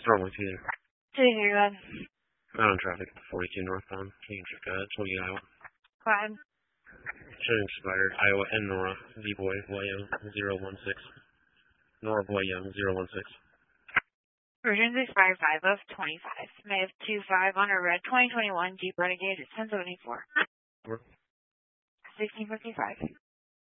Wrong with you? Didn't hear that. Out on traffic, 42 northbound. Can you check 20 Iowa? Go ahead. Showing expired, Iowa and Nora, V-Boy, Young 016. Nora Boy Young 016. Versions expired 5 of 25. May of 25 on a red 2021 Jeep Renegade at 1074. 1655.